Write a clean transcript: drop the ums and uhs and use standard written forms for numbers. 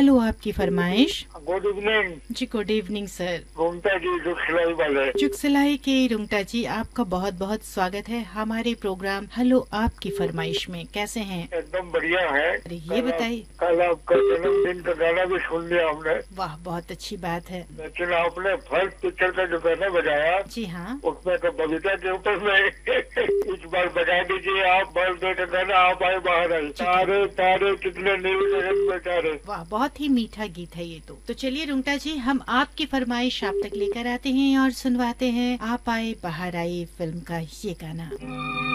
Hello, आपकी फरमाइश। Good evening. जी good evening sir. घूमता जी जो खिलाई वाले। चुकसलाई के रुंगटा जी, आपका बहुत बहुत स्वागत है हमारे प्रोग्राम हेलो आपकी फरमाइश में। कैसे हैं? एकदम बढ़िया है। अरे ये बताइए। कल आपका जन्मदिन का गाना भी सुन लिया हमने। वाह, बहुत अच्छी बात है। लेकिन आपने फर्स्ट पिक्चर का जो गाना बजाया, जी हाँ, उसमें तो बबीता के ऊपर में इस बार बजा दीजिए आप। बर्थडे का गाना आप आए बाहर आई। तारे तारे कितने नील नयन में तारे। वाह, बहुत ही मीठा गीत है ये तो चलिए रुंगटा जी, हम आपकी फरमाइश आप तक लेकर आते हैं और सुनवाते हैं आप आए बाहर आए फिल्म का ये गाना।